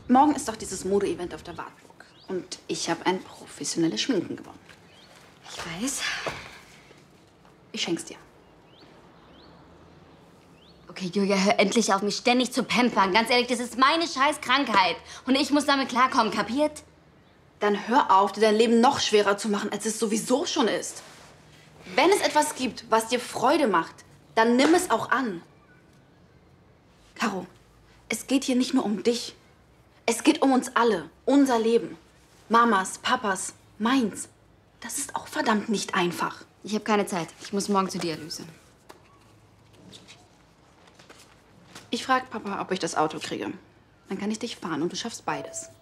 Morgen ist doch dieses Mode-Event auf der Wartburg. Und ich habe ein professionelles Schminken gewonnen. Ich weiß. Ich schenk's dir. Okay, Julia, hör endlich auf, mich ständig zu pampern. Ganz ehrlich, das ist meine scheiß Krankheit. Und ich muss damit klarkommen, kapiert? Dann hör auf, dir dein Leben noch schwerer zu machen, als es sowieso schon ist. Wenn es etwas gibt, was dir Freude macht, dann nimm es auch an. Caro, es geht hier nicht nur um dich. Es geht um uns alle, unser Leben. Mamas, Papas, meins. Das ist auch verdammt nicht einfach. Ich habe keine Zeit. Ich muss morgen zur Dialyse. Ich frage Papa, ob ich das Auto kriege. Dann kann ich dich fahren und du schaffst beides.